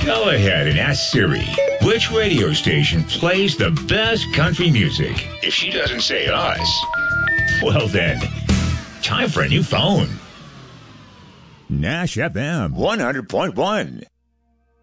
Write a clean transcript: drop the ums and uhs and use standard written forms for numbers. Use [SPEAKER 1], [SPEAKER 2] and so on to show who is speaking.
[SPEAKER 1] Go ahead and ask Siri which radio station plays the best country music. If she doesn't say us, well then, time for a new phone.
[SPEAKER 2] Nash FM 100.1.